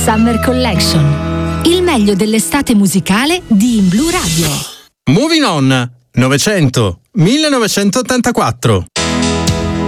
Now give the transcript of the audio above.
Summer Collection. Il meglio dell'estate musicale di In Blu Radio. Moving On 900 1984.